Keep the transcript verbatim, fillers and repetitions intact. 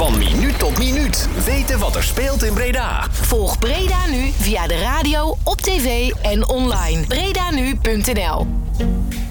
Van minuut tot minuut weten wat er speelt in Breda. Volg Breda Nu via de radio, op tv en online. bredanu punt n l